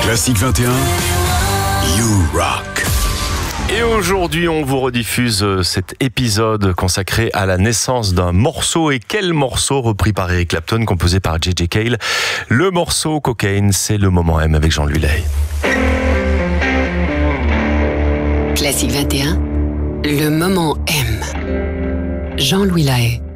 Classique 21, You Rock. Et aujourd'hui, on vous rediffuse cet épisode consacré à la naissance d'un morceau. Et quel morceau repris par Eric Clapton, composé par J.J. Cale. Le morceau Cocaine, c'est le moment M avec Jean-Louis Lahaye. Classique 21, le moment M. Jean-Louis Lahaye.